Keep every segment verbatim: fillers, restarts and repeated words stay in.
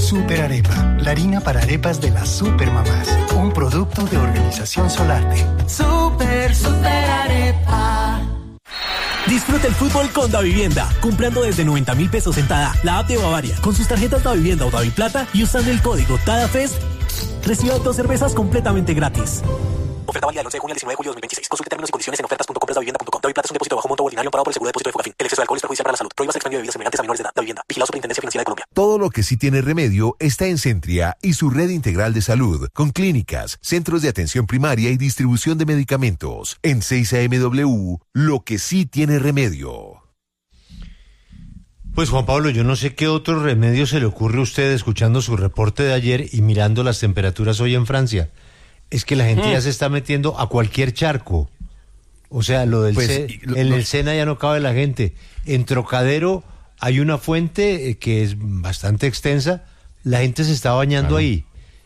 Super Arepa, la harina para arepas de las supermamás. Un producto de Organización Solarte. Super, super arepa. Disfruta el fútbol con Davivienda, comprando desde noventa mil pesos sentada, la app de Bavaria, con sus tarjetas Davivienda o Daviplata y usando el código TADAFEST, reciba dos cervezas completamente gratis. Oferta válida del once de junio al diecinueve de julio de dos mil veintiséis. Consulte términos y condiciones en ofertas punto compras davivienda punto com. Daviplata es un depósito bajo monto ordinario amparado por el seguro de depósito de Fogafín. El exceso de alcohol es perjudicial para la salud. Prohíbas el expendio de bebidas semejantes a menores de edad. Davivienda. Vigilado Superintendencia Financiera de Colombia. Todo lo que sí tiene remedio está en Centria y su red integral de salud, con clínicas, centros de atención primaria y distribución de medicamentos. En seis A M W, lo que sí tiene remedio. Pues Juan Pablo, yo no sé qué otro remedio se le ocurre a usted escuchando su reporte de ayer y mirando las temperaturas hoy en Francia. Es que la gente mm. ya se está metiendo a cualquier charco. O sea, lo del pues, C- lo, en lo... el Sena ya no cabe la gente. En Trocadero hay una fuente eh, que es bastante extensa. La gente se está bañando claro. ahí.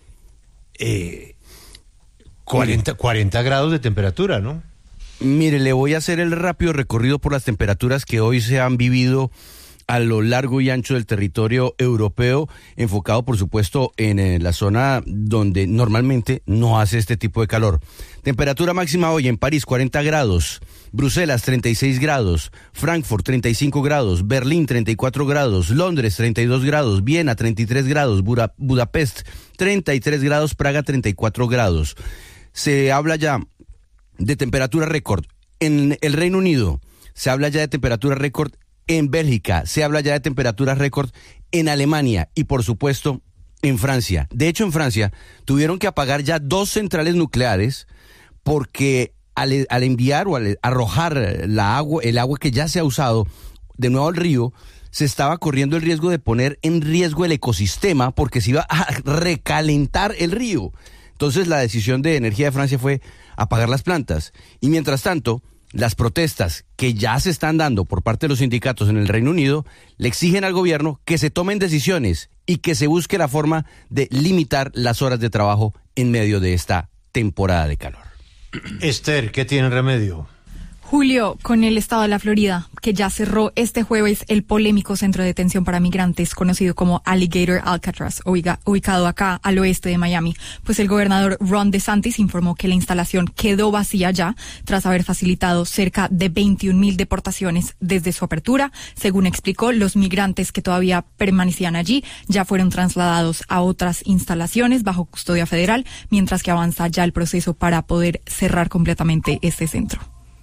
Eh, cuarenta, cuarenta grados de temperatura, ¿no? Mire, le voy a hacer el rápido recorrido por las temperaturas que hoy se han vivido a lo largo y ancho del territorio europeo, enfocado por supuesto en eh, la zona donde normalmente no hace este tipo de calor. Temperatura máxima hoy en París, cuarenta grados, Bruselas, treinta y seis grados, Frankfurt, treinta y cinco grados, Berlín, treinta y cuatro grados, Londres, treinta y dos grados, Viena, treinta y tres grados, Bura- Budapest, treinta y tres grados, Praga, treinta y cuatro grados. Se habla ya de temperatura récord en el Reino Unido, se habla ya de temperatura récord en Bélgica, se habla ya de temperaturas récord en Alemania y por supuesto en Francia. De hecho, en Francia tuvieron que apagar ya dos centrales nucleares porque al, al enviar o al arrojar la agua, el agua que ya se ha usado de nuevo al río, se estaba corriendo el riesgo de poner en riesgo el ecosistema porque se iba a recalentar el río. Entonces la decisión de Energía de Francia fue apagar las plantas. Y mientras tanto, las protestas que ya se están dando por parte de los sindicatos en el Reino Unido le exigen al gobierno que se tomen decisiones y que se busque la forma de limitar las horas de trabajo en medio de esta temporada de calor. Esther, ¿qué tiene remedio? Julio, con el estado de la Florida, que ya cerró este jueves el polémico centro de detención para migrantes conocido como Alligator Alcatraz, ubica, ubicado acá al oeste de Miami, pues el gobernador Ron DeSantis informó que la instalación quedó vacía ya tras haber facilitado cerca de veintiún mil deportaciones desde su apertura. Según explicó, los migrantes que todavía permanecían allí ya fueron trasladados a otras instalaciones bajo custodia federal, mientras que avanza ya el proceso para poder cerrar completamente este centro.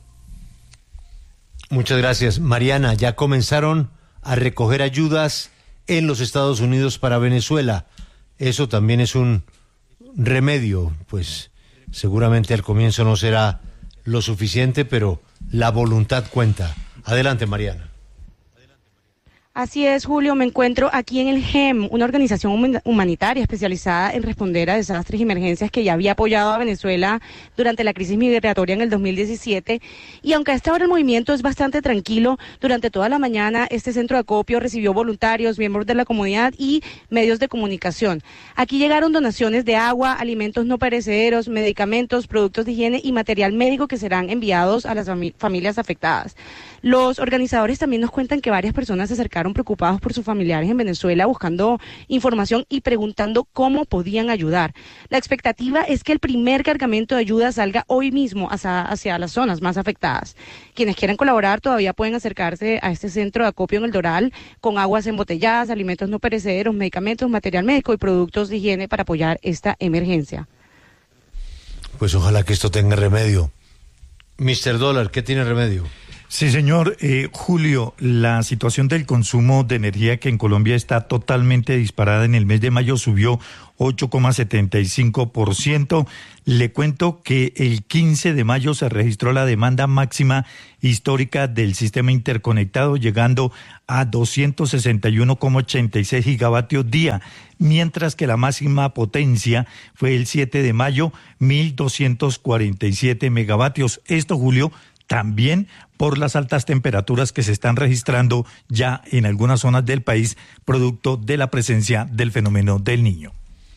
Muchas gracias. Mariana, ya comenzaron a recoger ayudas en los Estados Unidos para Venezuela. Eso también es un remedio, pues seguramente al comienzo no será lo suficiente, pero la voluntad cuenta. Adelante, Mariana. Así es, Julio, me encuentro aquí en el G E M, una organización humanitaria especializada en responder a desastres y emergencias que ya había apoyado a Venezuela durante la crisis migratoria en el dos mil diecisiete. Y aunque a esta hora el movimiento es bastante tranquilo, durante toda la mañana este centro de acopio recibió voluntarios, miembros de la comunidad y medios de comunicación. Aquí llegaron donaciones de agua, alimentos no perecederos, medicamentos, productos de higiene y material médico que serán enviados a las fami- familias afectadas. Los organizadores también nos cuentan que varias personas se acercaron preocupados por sus familiares en Venezuela buscando información y preguntando cómo podían ayudar. La expectativa es que el primer cargamento de ayuda salga hoy mismo hacia, hacia las zonas más afectadas. Quienes quieran colaborar todavía pueden acercarse a este centro de acopio en El Doral con aguas embotelladas, alimentos no perecederos, medicamentos, material médico y productos de higiene para apoyar esta emergencia. Pues ojalá que esto tenga remedio. mister Dólar, ¿qué tiene remedio? Sí, señor. Eh, Julio, la situación del consumo de energía que en Colombia está totalmente disparada en el mes de mayo subió ocho coma setenta y cinco por ciento. Le cuento que el quince de mayo se registró la demanda máxima histórica del sistema interconectado, llegando a doscientos sesenta y uno coma ochenta y seis gigavatios día, mientras que la máxima potencia fue el siete de mayo, mil doscientos cuarenta y siete megavatios. Esto, Julio, también por las altas temperaturas que se están registrando ya en algunas zonas del país, producto de la presencia del fenómeno del Niño.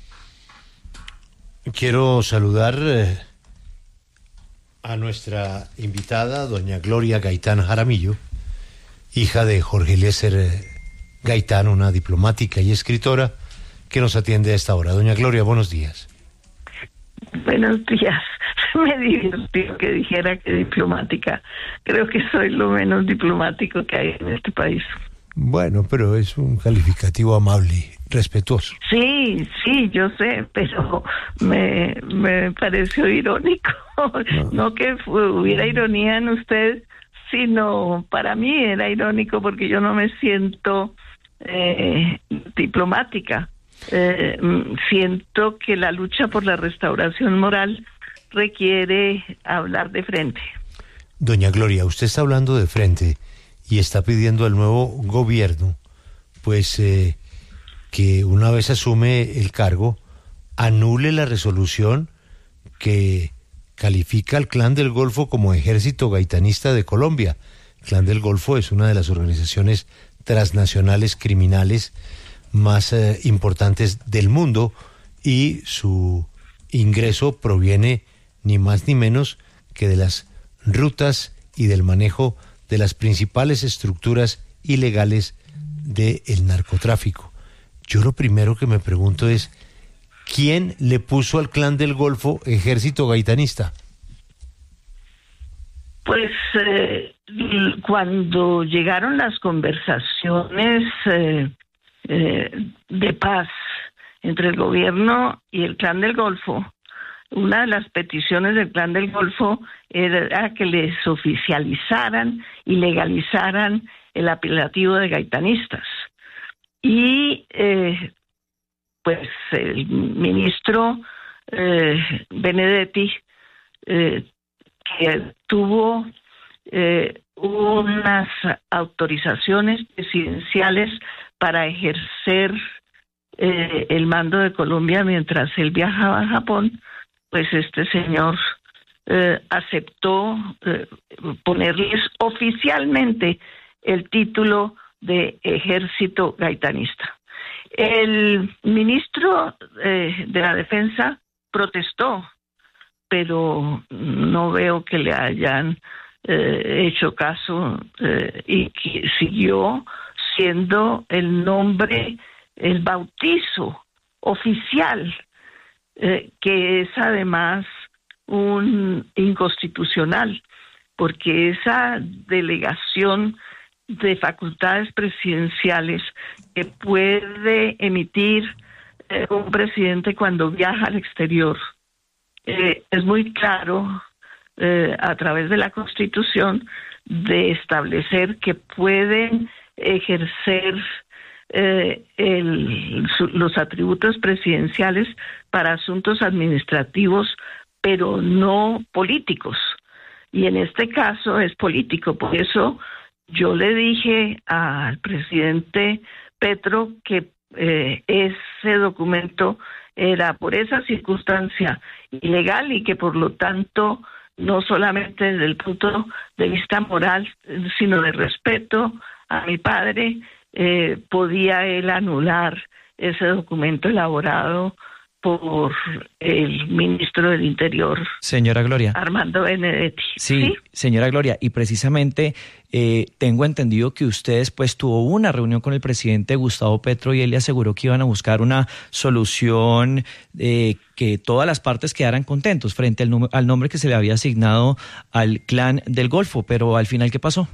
Quiero saludar eh, a nuestra invitada, doña Gloria Gaitán Jaramillo, hija de Jorge Eliezer eh, Gaitán, una diplomática y escritora que nos atiende a esta hora. Doña Gloria, buenos días. Buenos días. Me divirtió que dijera que diplomática. Creo que soy lo menos diplomático que hay en este país. Bueno, pero es un calificativo amable, respetuoso. Sí, sí, yo sé, pero me, me pareció irónico. No, no que fue, hubiera ironía en usted, sino para mí era irónico porque yo no me siento eh, diplomática. Eh, siento que la lucha por la restauración moral requiere hablar de frente. Doña Gloria, usted está hablando de frente y está pidiendo al nuevo gobierno, pues, eh, que una vez asume el cargo, anule la resolución que califica al Clan del Golfo como ejército gaitanista de Colombia. El Clan del Golfo es una de las organizaciones transnacionales criminales más eh, importantes del mundo y su ingreso proviene ni más ni menos que de las rutas y del manejo de las principales estructuras ilegales del narcotráfico. Yo lo primero que me pregunto es, ¿quién le puso al Clan del Golfo ejército gaitanista? Pues eh, cuando llegaron las conversaciones eh, eh, de paz entre el gobierno y el Clan del Golfo, una de las peticiones del Clan del Golfo era que les oficializaran y legalizaran el apelativo de gaitanistas. Y eh, pues el ministro eh, Benedetti, eh, que tuvo eh, unas autorizaciones presidenciales para ejercer eh, el mando de Colombia mientras él viajaba a Japón, pues este señor eh, aceptó eh, ponerles oficialmente el título de ejército gaitanista. El ministro eh, de la Defensa protestó, pero no veo que le hayan eh, hecho caso eh, y que siguió siendo el nombre, el bautizo oficial, Eh, que es además un inconstitucional, porque esa delegación de facultades presidenciales que puede emitir eh, un presidente cuando viaja al exterior eh, es muy claro eh, a través de la Constitución de establecer que pueden ejercer Eh, el, su, los atributos presidenciales para asuntos administrativos, pero no políticos. Y en este caso es político. Por eso yo le dije al presidente Petro que eh, ese documento era por esa circunstancia ilegal y que por lo tanto no solamente desde el punto de vista moral, sino de respeto a mi padre, Eh, podía él anular ese documento elaborado por el ministro del Interior, señora Gloria. Armando Benedetti. Sí, ¿sí? Señora Gloria, y precisamente eh, tengo entendido que usted después tuvo una reunión con el presidente Gustavo Petro y él le aseguró que iban a buscar una solución eh, que todas las partes quedaran contentos frente al, num- al nombre que se le había asignado al Clan del Golfo, pero al final, ¿qué pasó?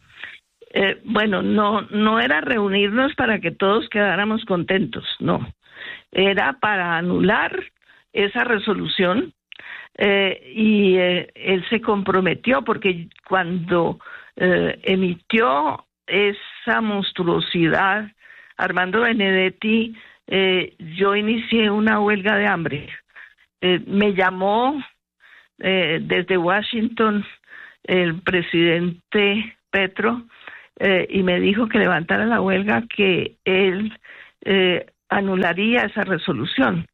Eh, bueno, no, no era reunirnos para que todos quedáramos contentos, no. Era para anular esa resolución eh, y eh, él se comprometió porque cuando eh, emitió esa monstruosidad, Armando Benedetti, eh, yo inicié una huelga de hambre. Eh, me llamó eh, desde Washington el presidente Petro, Eh, y me dijo que levantara la huelga, que él eh, anularía esa resolución.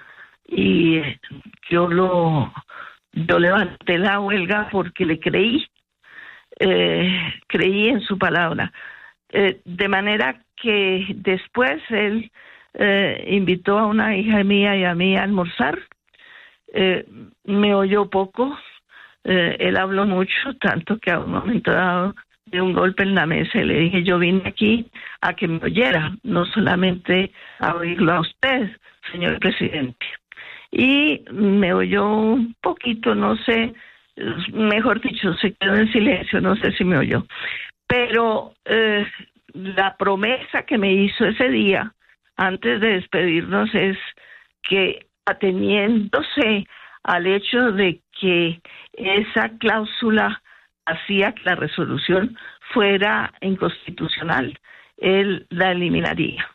Y eh, yo lo yo levanté la huelga porque le creí, eh, creí en su palabra. Eh, de manera que después él eh, invitó a una hija mía y a mí a almorzar. Eh, me oyó poco, eh, él habló mucho, tanto que a un momento dado de un golpe en la mesa y le dije, yo vine aquí a que me oyera, no solamente a oírlo a usted, señor presidente. Y me oyó un poquito, no sé, mejor dicho, se quedó en silencio, no sé si me oyó. Pero eh, la promesa que me hizo ese día, antes de despedirnos, es que ateniéndose al hecho de que esa cláusula hacía que la resolución fuera inconstitucional, él la eliminaría.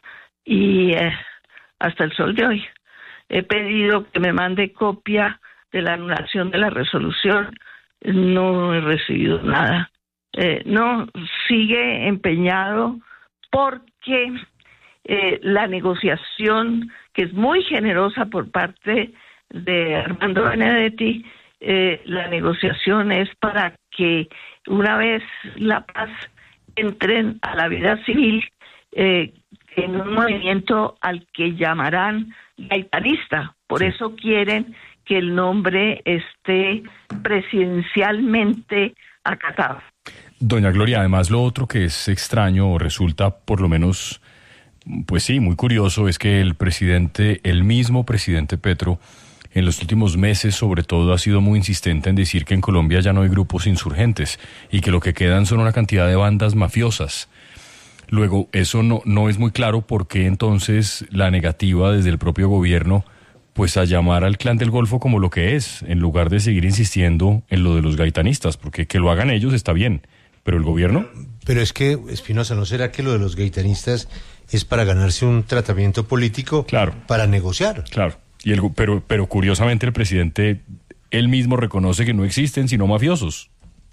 Y eh, hasta el sol de hoy he pedido que me mande copia de la anulación de la resolución, no he recibido nada. Eh, no, sigue empeñado porque eh, la negociación, que es muy generosa por parte de Armando Benedetti, eh, la negociación es para que una vez la paz entren a la vida civil eh, en un movimiento al que llamarán gaitanista. Por eso quieren que el nombre esté presidencialmente acatado. Doña Gloria, además lo otro que es extraño o resulta por lo menos, pues sí, muy curioso, es que el presidente, el mismo presidente Petro, en los últimos meses sobre todo ha sido muy insistente en decir que en Colombia ya no hay grupos insurgentes y que lo que quedan son una cantidad de bandas mafiosas. Luego, eso no, no es muy claro por qué entonces la negativa desde el propio gobierno pues a llamar al Clan del Golfo como lo que es, en lugar de seguir insistiendo en lo de los gaitanistas, porque que lo hagan ellos está bien, pero el gobierno... Pero es que, Espinosa, ¿no será que lo de los gaitanistas es para ganarse un tratamiento político? Claro. Para negociar. Claro, y el, pero, pero curiosamente el presidente, él mismo reconoce que no existen sino mafiosos.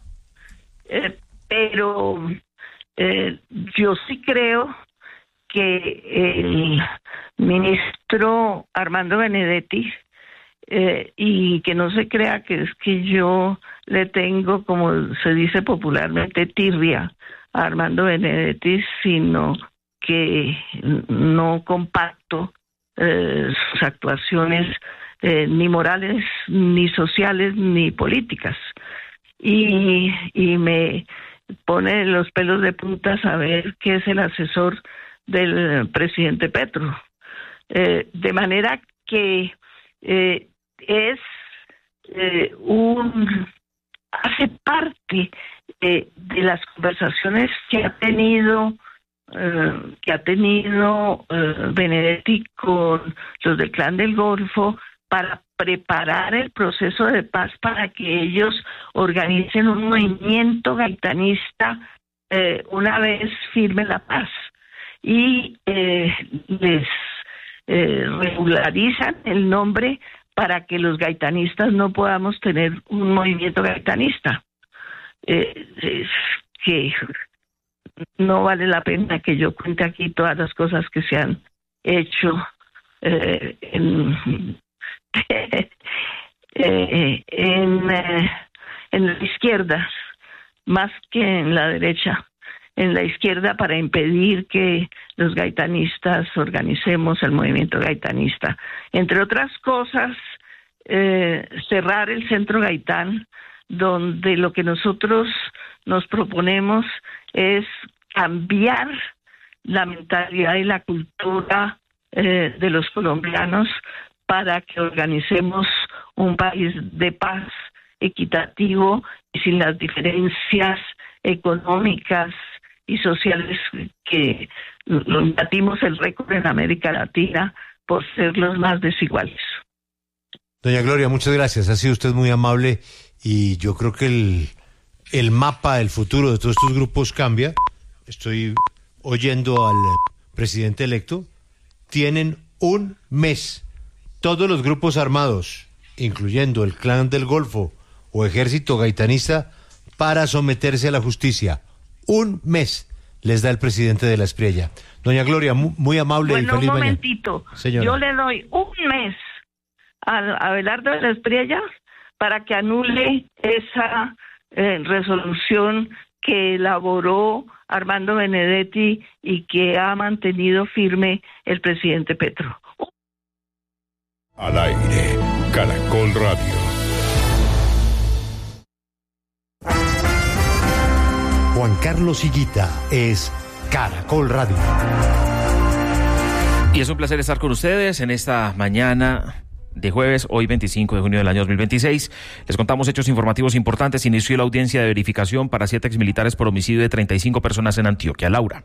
Eh, pero eh, yo sí creo que el ministro Armando Benedetti, eh, y que no se crea que es que yo le tengo, como se dice popularmente, tirria a Armando Benedetti, sino que no comparto eh, sus actuaciones eh, ni morales, ni sociales, ni políticas. Y, y me pone los pelos de punta saber que es el asesor del presidente Petro. Eh, de manera que eh, es eh, un hace parte eh, de las conversaciones que ha tenido eh, que ha tenido eh, Benedetti con los del Clan del Golfo para preparar el proceso de paz, para que ellos organicen un movimiento gaitanista eh, una vez firme la paz. Y eh, les eh, regularizan el nombre para que los gaitanistas no podamos tener un movimiento gaitanista. Eh, es que no vale la pena que yo cuente aquí todas las cosas que se han hecho eh, en, eh, en, eh, en la izquierda, más que en la derecha. En la izquierda para impedir que los gaitanistas organicemos el movimiento gaitanista. Entre otras cosas, eh, cerrar el Centro Gaitán, donde lo que nosotros nos proponemos es cambiar la mentalidad y la cultura eh, de los colombianos para que organicemos un país de paz, equitativo y sin las diferencias económicas y sociales que batimos el récord en América Latina por ser los más desiguales. Doña Gloria, muchas gracias. Ha sido usted muy amable y yo creo que el, el mapa del futuro de todos estos grupos cambia. Estoy oyendo al presidente electo. Tienen un mes todos los grupos armados, incluyendo el Clan del Golfo o Ejército Gaitanista, para someterse a la justicia. Un mes les da el presidente de la Espriella. Doña Gloria, muy, muy amable bueno, y feliz un mañana. momentito. Señora. Yo le doy un mes a Abelardo de la Espriella para que anule esa eh, resolución que elaboró Armando Benedetti y que ha mantenido firme el presidente Petro. Al aire, Caracol Radio. Juan Carlos Higuita es Caracol Radio. Y es un placer estar con ustedes en esta mañana de jueves, hoy veinticinco de junio del año dos mil veintiséis. Les contamos hechos informativos importantes. Inició la audiencia de verificación para siete exmilitares por homicidio de treinta y cinco personas en Antioquia. Laura.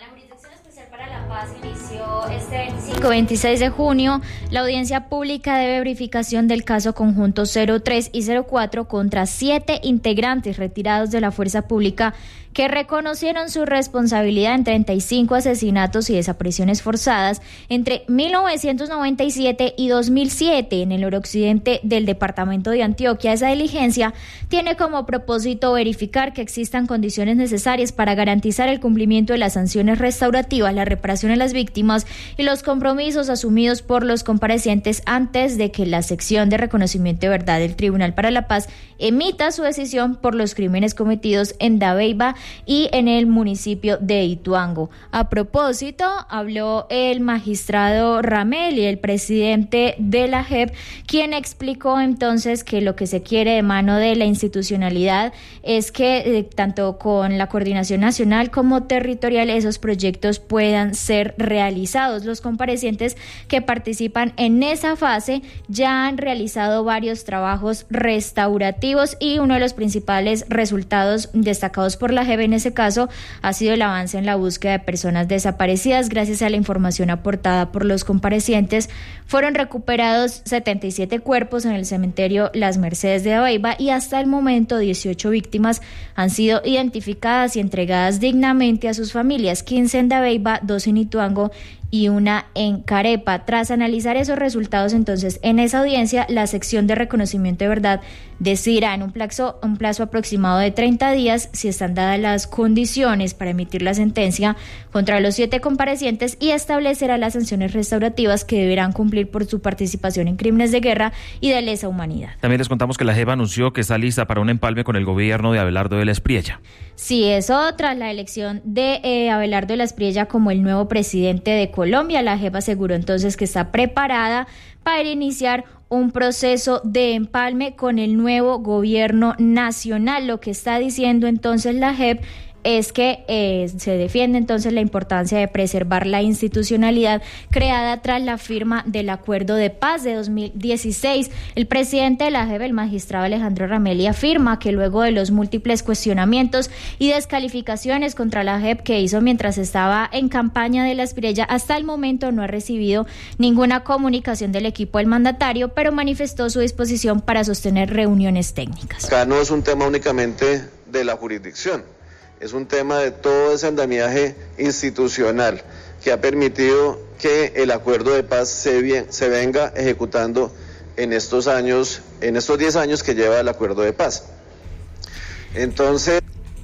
Este veinticinco veintiséis de junio, la audiencia pública de verificación del caso conjunto cero tres y cero cuatro contra siete integrantes retirados de la fuerza pública que reconocieron su responsabilidad en treinta y cinco asesinatos y desapariciones forzadas entre mil novecientos noventa y siete y dos mil siete en el noroccidente del departamento de Antioquia. Esa diligencia tiene como propósito verificar que existan condiciones necesarias para garantizar el cumplimiento de las sanciones restaurativas, la reparación a las víctimas y los compromisos asumidos por los comparecientes antes de que la sección de reconocimiento de verdad del Tribunal para la Paz emita su decisión por los crímenes cometidos en Dabeiba y en el municipio de Ituango. A propósito, habló el magistrado Rameli, el presidente de la J E P, quien explicó entonces que lo que se quiere de mano de la institucionalidad es que eh, tanto con la coordinación nacional como territorial esos proyectos puedan ser realizados. Los comparecientes que participan en esa fase ya han realizado varios trabajos restaurativos y uno de los principales resultados destacados por la J E P en ese caso ha sido el avance en la búsqueda de personas desaparecidas. Gracias a la información aportada por los comparecientes, fueron recuperados setenta y siete cuerpos en el cementerio Las Mercedes de Dabeiba y hasta el momento dieciocho víctimas han sido identificadas y entregadas dignamente a sus familias, quince en Dabeiba, dos en Ituango y una en Carepa. Tras analizar esos resultados, entonces, en esa audiencia, la sección de reconocimiento de verdad decidirá en un plazo, un plazo aproximado de treinta días si están dadas las condiciones para emitir la sentencia contra los siete comparecientes y establecerá las sanciones restaurativas que deberán cumplir por su participación en crímenes de guerra y de lesa humanidad. También les contamos que la J E P anunció que está lista para un empalme con el gobierno de Abelardo de la Espriella. Sí, eso tras la elección de eh, Abelardo de la Espriella como el nuevo presidente de Colombia. La J E P aseguró entonces que está preparada para iniciar un proceso de empalme con el nuevo gobierno nacional. Lo que está diciendo entonces la J E P es que eh, se defiende entonces la importancia de preservar la institucionalidad creada tras la firma del Acuerdo de Paz de dos mil dieciséis. El presidente de la J E P, el magistrado Alejandro Rameli, afirma que luego de los múltiples cuestionamientos y descalificaciones contra la J E P que hizo mientras estaba en campaña de la Espriella, hasta el momento no ha recibido ninguna comunicación del equipo del mandatario, pero manifestó su disposición para sostener reuniones técnicas. Acá no es un tema únicamente de la jurisdicción. Es un tema de todo ese andamiaje institucional que ha permitido que el acuerdo de paz se, bien, se venga ejecutando en estos años, en estos diez años que lleva el acuerdo de paz. Entonces,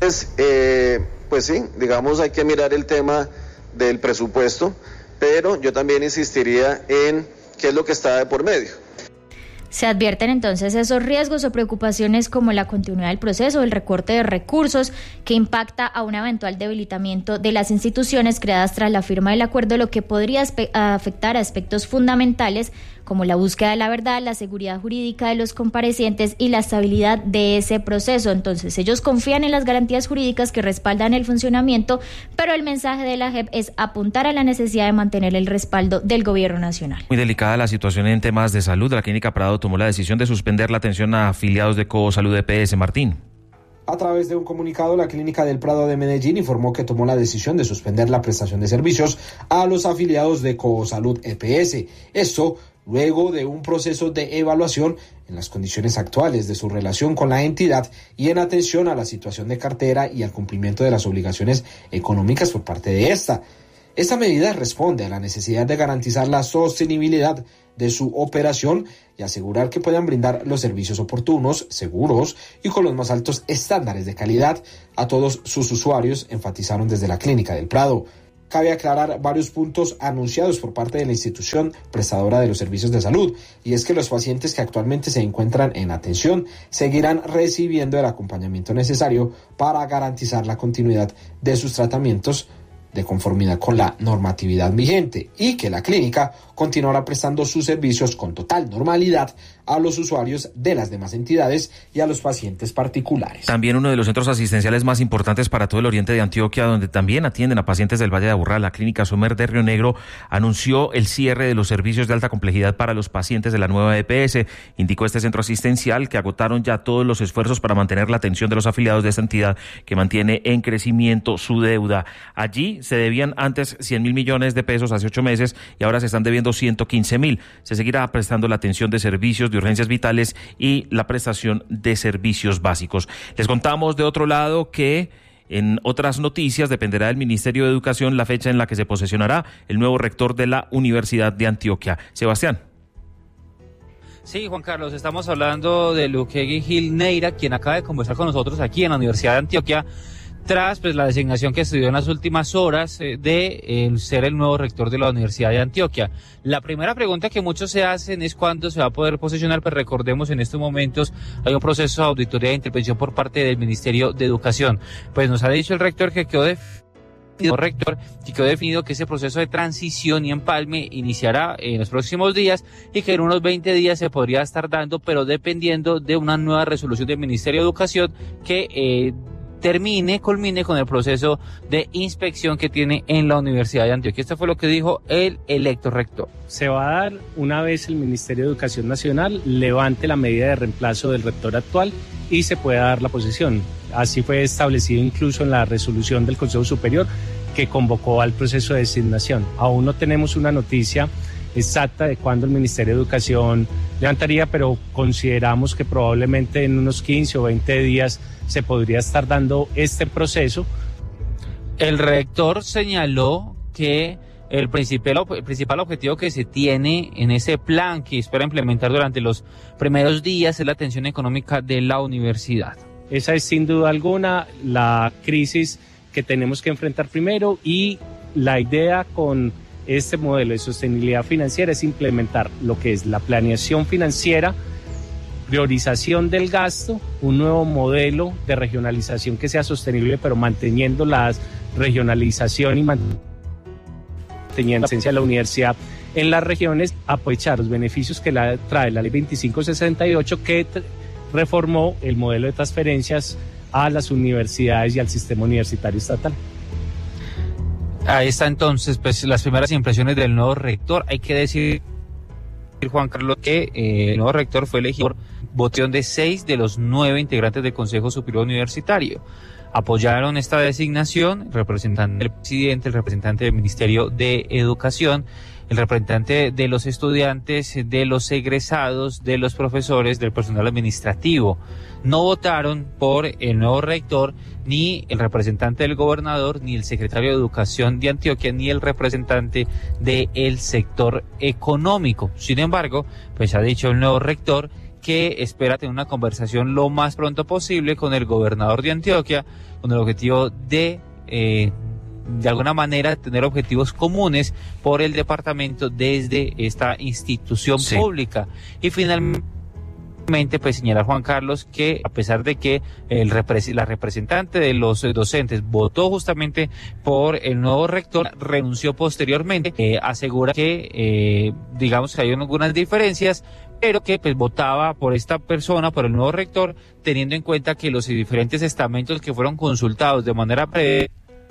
eh, pues sí, digamos, hay que mirar el tema del presupuesto, pero yo también insistiría en qué es lo que está de por medio. Se advierten entonces esos riesgos o preocupaciones como la continuidad del proceso, el recorte de recursos que impacta a un eventual debilitamiento de las instituciones creadas tras la firma del acuerdo, lo que podría aspe- afectar a aspectos fundamentales como la búsqueda de la verdad, la seguridad jurídica de los comparecientes y la estabilidad de ese proceso. Entonces, ellos confían en las garantías jurídicas que respaldan el funcionamiento, pero el mensaje de la J E P es apuntar a la necesidad de mantener el respaldo del gobierno nacional. Muy delicada la situación en temas de salud. La Clínica Prado tomó la decisión de suspender la atención a afiliados de Cosalud E P S. Martín. A través de un comunicado, la Clínica del Prado de Medellín informó que tomó la decisión de suspender la prestación de servicios a los afiliados de Cosalud E P S. Esto luego de un proceso de evaluación en las condiciones actuales de su relación con la entidad y en atención a la situación de cartera y al cumplimiento de las obligaciones económicas por parte de esta. Esta medida responde a la necesidad de garantizar la sostenibilidad de su operación y asegurar que puedan brindar los servicios oportunos, seguros y con los más altos estándares de calidad a todos sus usuarios, enfatizaron desde la Clínica del Prado. Cabe aclarar varios puntos anunciados por parte de la institución prestadora de los servicios de salud, y es que los pacientes que actualmente se encuentran en atención seguirán recibiendo el acompañamiento necesario para garantizar la continuidad de sus tratamientos de conformidad con la normatividad vigente y que la clínica continuará prestando sus servicios con total normalidad a los usuarios de las demás entidades y a los pacientes particulares. También uno de los centros asistenciales más importantes para todo el oriente de Antioquia, donde también atienden a pacientes del Valle de Aburrá, la Clínica Somer de Río Negro, anunció el cierre de los servicios de alta complejidad para los pacientes de la nueva E P S. Indicó este centro asistencial que agotaron ya todos los esfuerzos para mantener la atención de los afiliados de esta entidad que mantiene en crecimiento su deuda. Allí se debían antes cien mil millones de pesos hace ocho meses y ahora se están debiendo ciento quince mil. Se seguirá prestando la atención de servicios de urgencias vitales y la prestación de servicios básicos. Les contamos de otro lado que en otras noticias dependerá del Ministerio de Educación la fecha en la que se posesionará el nuevo rector de la Universidad de Antioquia. Sebastián. Sí, Juan Carlos, estamos hablando de Luquegui Gil Neira, quien acaba de conversar con nosotros aquí en la Universidad de Antioquia, tras pues la designación que se dio en las últimas horas eh, de eh, ser el nuevo rector de la Universidad de Antioquia. La primera pregunta que muchos se hacen es cuándo se va a poder posesionar, pues recordemos en estos momentos hay un proceso de auditoría de intervención por parte del Ministerio de Educación. Pues nos ha dicho el rector que quedó definido, rector, que quedó definido que ese proceso de transición y empalme iniciará en los próximos días y que en unos veinte días se podría estar dando, pero dependiendo de una nueva resolución del Ministerio de Educación que eh, termine, culmine con el proceso de inspección que tiene en la Universidad de Antioquia. Esto fue lo que dijo el electo rector. Se va a dar una vez el Ministerio de Educación Nacional levante la medida de reemplazo del rector actual y se pueda dar la posesión. Así fue establecido incluso en la resolución del Consejo Superior que convocó al proceso de designación. Aún no tenemos una noticia exacta de cuándo el Ministerio de Educación levantaría, pero consideramos que probablemente en unos quince o veinte días se podría estar dando este proceso. El rector señaló que el principal, el principal objetivo que se tiene en ese plan que espera implementar durante los primeros días es la atención económica de la universidad. Esa es sin duda alguna la crisis que tenemos que enfrentar primero y la idea con este modelo de sostenibilidad financiera es implementar lo que es la planeación financiera, priorización del gasto, un nuevo modelo de regionalización que sea sostenible, pero manteniendo la regionalización y manteniendo la presencia de la universidad en las regiones, aprovechar los beneficios que la, trae la ley veinticinco sesenta y ocho que t- reformó el modelo de transferencias a las universidades y al sistema universitario estatal. Ahí está entonces pues las primeras impresiones del nuevo rector. Hay que decir, Juan Carlos, que eh, el nuevo rector fue elegido por votación de seis de los nueve integrantes del Consejo Superior Universitario. Apoyaron esta designación el representante del presidente, el representante del Ministerio de Educación, el representante de los estudiantes, de los egresados, de los profesores, del personal administrativo. No votaron por el nuevo rector ni el representante del gobernador, ni el secretario de Educación de Antioquia, ni el representante del sector económico. Sin embargo, pues ha dicho el nuevo rector que espera tener una conversación lo más pronto posible con el gobernador de Antioquia, con el objetivo de, eh, de alguna manera, tener objetivos comunes por el departamento desde esta institución sí. pública. Y finalmente, pues señalar Juan Carlos que a pesar de que el repre- la representante de los docentes votó justamente por el nuevo rector, renunció posteriormente, eh, asegura que eh, digamos que hay algunas diferencias, pero que pues votaba por esta persona, por el nuevo rector, teniendo en cuenta que los diferentes estamentos que fueron consultados de manera previa,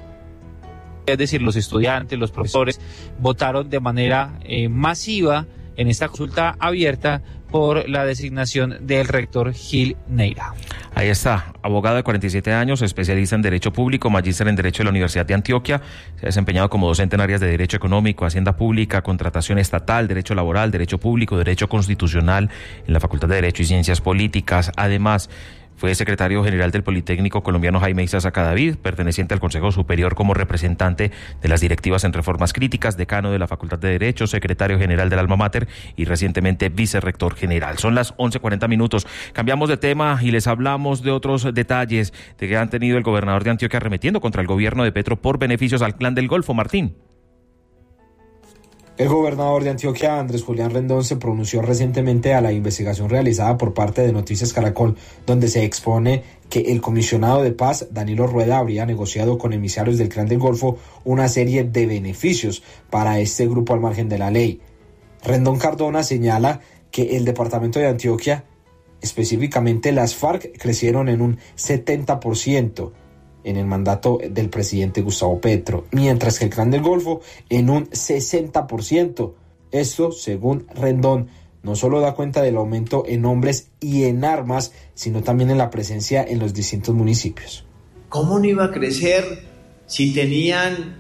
es decir, los estudiantes, los profesores, votaron de manera eh, masiva en esta consulta abierta por la designación del rector Gil Neira. Ahí está, abogado de cuarenta y siete años, especialista en Derecho Público, magíster en Derecho de la Universidad de Antioquia, se ha desempeñado como docente en áreas de Derecho Económico, Hacienda Pública, Contratación Estatal, Derecho Laboral, Derecho Público, Derecho Constitucional en la Facultad de Derecho y Ciencias Políticas. Además, fue secretario general del Politécnico Colombiano Jaime Isaza Cadavid, perteneciente al Consejo Superior como representante de las directivas en reformas críticas, decano de la Facultad de Derecho, secretario general del Alma Mater y recientemente vicerrector general. Son las once cuarenta minutos. Cambiamos de tema y les hablamos de otros detalles de que han tenido el gobernador de Antioquia arremetiendo contra el gobierno de Petro por beneficios al Clan del Golfo. Martín. El gobernador de Antioquia, Andrés Julián Rendón, se pronunció recientemente a la investigación realizada por parte de Noticias Caracol, donde se expone que el comisionado de paz, Danilo Rueda, habría negociado con emisarios del Clan del Golfo una serie de beneficios para este grupo al margen de la ley. Rendón Cardona señala que el departamento de Antioquia, específicamente las FARC, crecieron en un setenta por ciento en el mandato del presidente Gustavo Petro, mientras que el Clan del Golfo en un sesenta por ciento. Esto, según Rendón, no solo da cuenta del aumento en hombres y en armas, sino también en la presencia en los distintos municipios. ¿Cómo no iba a crecer si tenían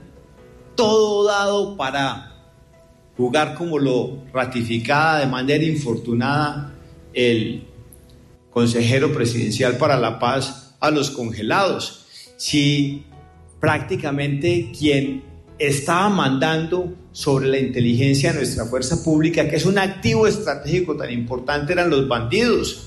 todo dado para jugar como lo ratificaba de manera infortunada el consejero presidencial para la paz a los congelados? Si prácticamente quien estaba mandando sobre la inteligencia de nuestra fuerza pública, que es un activo estratégico tan importante, eran los bandidos.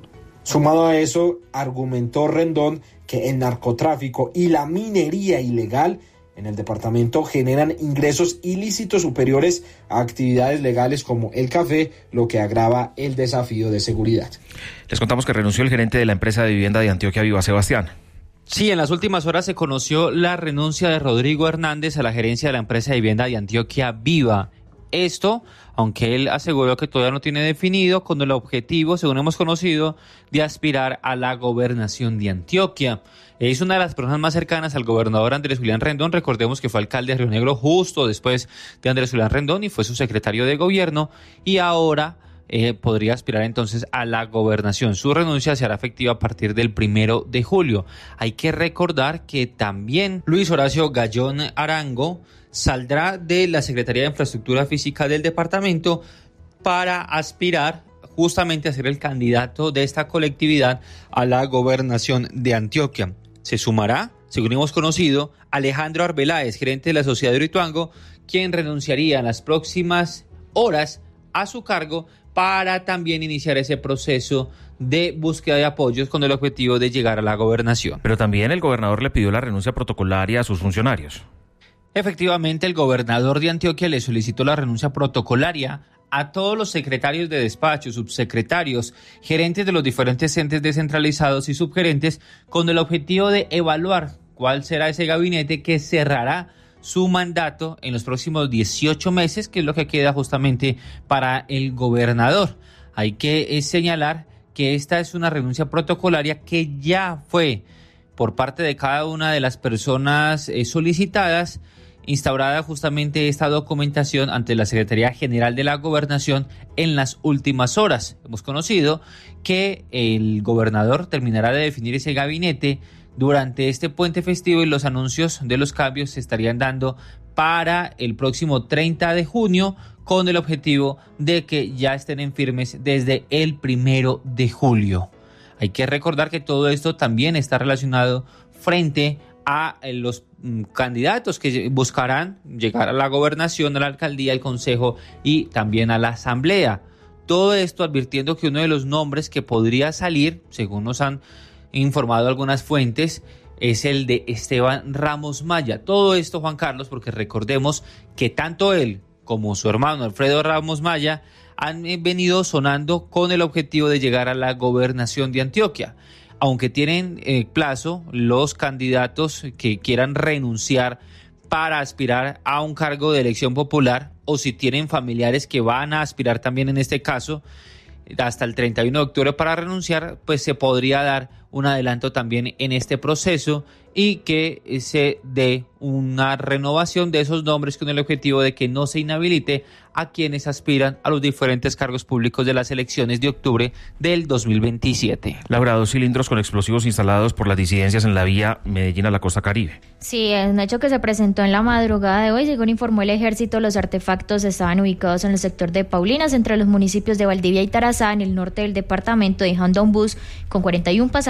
Sumado a eso, argumentó Rendón que el narcotráfico y la minería ilegal en el departamento generan ingresos ilícitos superiores a actividades legales como el café, lo que agrava el desafío de seguridad. Les contamos que renunció el gerente de la empresa de vivienda de Antioquia Viva, Sebastián. Sí, en las últimas horas se conoció la renuncia de Rodrigo Hernández a la gerencia de la empresa de vivienda de Antioquia Viva. Esto, aunque él aseguró que todavía no tiene definido, con el objetivo, según hemos conocido, de aspirar a la gobernación de Antioquia. Es una de las personas más cercanas al gobernador Andrés Julián Rendón. Recordemos que fue alcalde de Río Negro justo después de Andrés Julián Rendón y fue su secretario de gobierno, y ahora Eh, podría aspirar entonces a la gobernación. Su renuncia se hará efectiva a partir del primero de julio. Hay que recordar que también Luis Horacio Gallón Arango saldrá de la Secretaría de Infraestructura Física del departamento para aspirar justamente a ser el candidato de esta colectividad a la gobernación de Antioquia. Se sumará, según hemos conocido, Alejandro Arbeláez, gerente de la Sociedad de Hidroituango, quien renunciaría en las próximas horas a su cargo para también iniciar ese proceso de búsqueda de apoyos con el objetivo de llegar a la gobernación. Pero también el gobernador le pidió la renuncia protocolaria a sus funcionarios. Efectivamente, el gobernador de Antioquia le solicitó la renuncia protocolaria a todos los secretarios de despacho, subsecretarios, gerentes de los diferentes entes descentralizados y subgerentes, con el objetivo de evaluar cuál será ese gabinete que cerrará su mandato en los próximos dieciocho meses, que es lo que queda justamente para el gobernador. Hay que señalar que esta es una renuncia protocolaria que ya fue por parte de cada una de las personas eh, solicitadas, instaurada justamente esta documentación ante la Secretaría General de la Gobernación en las últimas horas. Hemos conocido que el gobernador terminará de definir ese gabinete durante este puente festivo y los anuncios de los cambios se estarían dando para el próximo treinta de junio, con el objetivo de que ya estén en firmes desde el primero de julio. Hay que recordar que todo esto también está relacionado frente a los candidatos que buscarán llegar a la gobernación, a la alcaldía, al consejo y también a la asamblea. Todo esto advirtiendo que uno de los nombres que podría salir, según nos han informado algunas fuentes, es el de Esteban Ramos Maya. Todo esto, Juan Carlos, porque recordemos que tanto él como su hermano Alfredo Ramos Maya han venido sonando con el objetivo de llegar a la gobernación de Antioquia. Aunque tienen eh, plazo los candidatos que quieran renunciar para aspirar a un cargo de elección popular, o si tienen familiares que van a aspirar también en este caso, hasta el treinta y uno de octubre para renunciar, pues se podría dar un adelanto también en este proceso y que se dé una renovación de esos nombres con el objetivo de que no se inhabilite a quienes aspiran a los diferentes cargos públicos de las elecciones de octubre del dos mil veintisiete. Laura, dos cilindros con explosivos instalados por las disidencias en la vía Medellín a la costa Caribe. Sí, es un hecho que se presentó en la madrugada de hoy. Según informó el ejército, los artefactos estaban ubicados en el sector de Paulinas, entre los municipios de Valdivia y Tarazá, en el norte del departamento, dejando un bus con cuarenta y uno pasajeros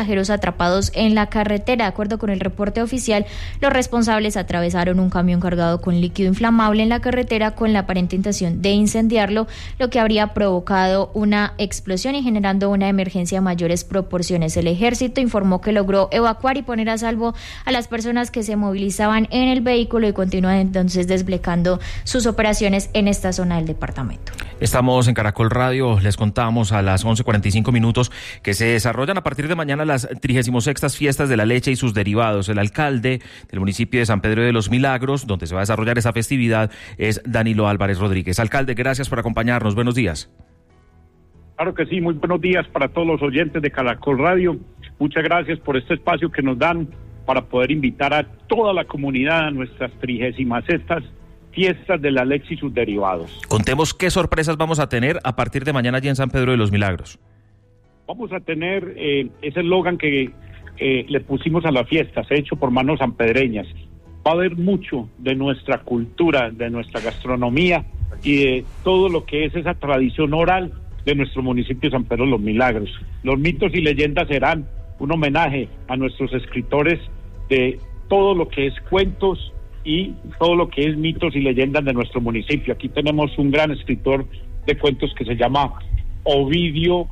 pasajeros atrapados en la carretera. De acuerdo con el reporte oficial, los responsables atravesaron un camión cargado con líquido inflamable en la carretera con la aparente intención de incendiarlo, lo que habría provocado una explosión y generando una emergencia a mayores proporciones. El ejército informó que logró evacuar y poner a salvo a las personas que se movilizaban en el vehículo y continúan entonces desplegando sus operaciones en esta zona del departamento. Estamos en Caracol Radio, les contamos a las once cuarenta y cinco minutos que se desarrollan a partir de mañana las trigésimo sextas fiestas de la leche y sus derivados. El alcalde del municipio de San Pedro de los Milagros, donde se va a desarrollar esa festividad, es Danilo Álvarez Rodríguez. Alcalde, gracias por acompañarnos. Buenos días. Claro que sí, muy buenos días para todos los oyentes de Caracol Radio. Muchas gracias por este espacio que nos dan para poder invitar a toda la comunidad a nuestras trigésimas sextas fiestas de la leche y sus derivados. Contemos qué sorpresas vamos a tener a partir de mañana allí en San Pedro de los Milagros. Vamos a tener eh, ese eslogan que eh, le pusimos a las fiestas, hecho por manos sanpedreñas. Va a haber mucho de nuestra cultura, de nuestra gastronomía y de todo lo que es esa tradición oral de nuestro municipio de San Pedro de los Milagros. Los mitos y leyendas serán un homenaje a nuestros escritores de todo lo que es cuentos y todo lo que es mitos y leyendas de nuestro municipio. Aquí tenemos un gran escritor de cuentos que se llama Ovidio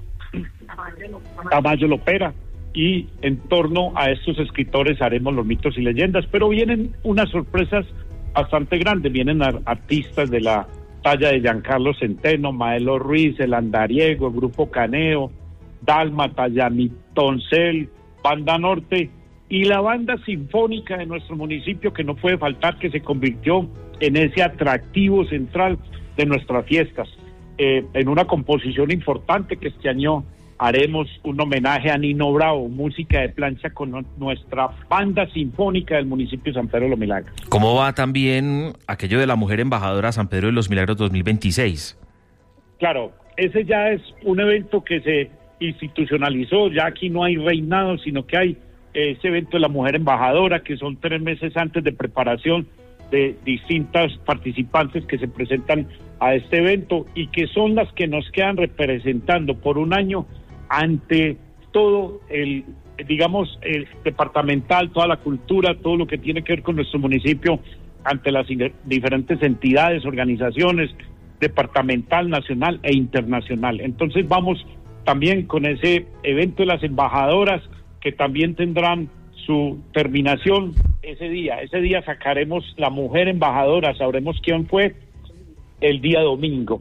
Tamayo Lopera, y en torno a estos escritores haremos los mitos y leyendas, pero vienen unas sorpresas bastante grandes. Vienen artistas de la talla de Giancarlo Centeno, Maelo Ruiz, El Andariego, el Grupo Caneo, Dálmata, Yamitoncel, Banda Norte y la banda sinfónica de nuestro municipio, que no puede faltar, que se convirtió en ese atractivo central de nuestras fiestas, eh, en una composición importante que este año haremos un homenaje a Nino Bravo, música de plancha con no, nuestra banda sinfónica del municipio de San Pedro de los Milagros. ¿Cómo va también aquello de la mujer embajadora San Pedro de los Milagros dos mil veintiséis? Claro, ese ya es un evento que se institucionalizó, ya aquí no hay reinado, sino que hay ese evento de la mujer embajadora, que son tres meses antes de preparación de distintas participantes que se presentan a este evento y que son las que nos quedan representando por un año ante todo el, digamos, el departamental, toda la cultura, todo lo que tiene que ver con nuestro municipio ante las diferentes entidades, organizaciones, departamental, nacional e internacional. Entonces vamos también con ese evento de las embajadoras, que también tendrán su terminación ese día. Ese día sacaremos la mujer embajadora, sabremos quién fue el día domingo.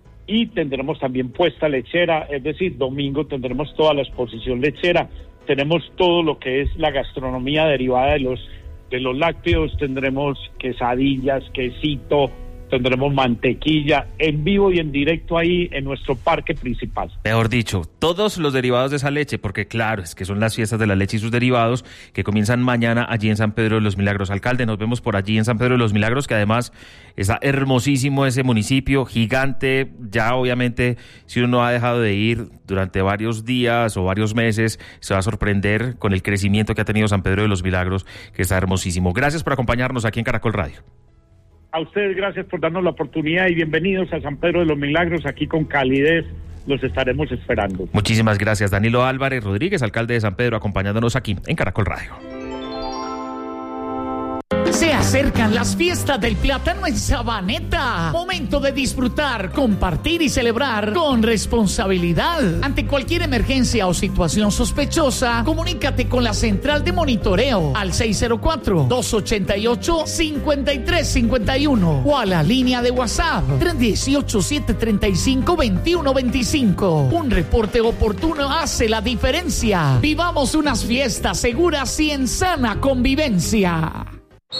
Y tendremos también puesta lechera, es decir, domingo tendremos toda la exposición lechera, tenemos todo lo que es la gastronomía derivada de los, de los lácteos, tendremos quesadillas, quesito, tendremos mantequilla en vivo y en directo ahí en nuestro parque principal. Mejor dicho, todos los derivados de esa leche, porque claro, es que son las fiestas de la leche y sus derivados que comienzan mañana allí en San Pedro de los Milagros. Alcalde, nos vemos por allí en San Pedro de los Milagros, que además está hermosísimo ese municipio, gigante. Ya obviamente, si uno no ha dejado de ir durante varios días o varios meses, se va a sorprender con el crecimiento que ha tenido San Pedro de los Milagros, que está hermosísimo. Gracias por acompañarnos aquí en Caracol Radio. A ustedes gracias por darnos la oportunidad y bienvenidos a San Pedro de los Milagros, aquí con calidez los estaremos esperando. Muchísimas gracias, Danilo Álvarez Rodríguez, alcalde de San Pedro, acompañándonos aquí en Caracol Radio. Se acercan las fiestas del plátano en Sabaneta. Momento de disfrutar, compartir y celebrar con responsabilidad. Ante cualquier emergencia o situación sospechosa, comunícate con la central de monitoreo al seis cero cuatro, dos ocho ocho, cinco tres cinco uno o a la línea de WhatsApp tres uno ocho, siete tres cinco, dos uno dos cinco. Un reporte oportuno hace la diferencia. Vivamos unas fiestas seguras y en sana convivencia.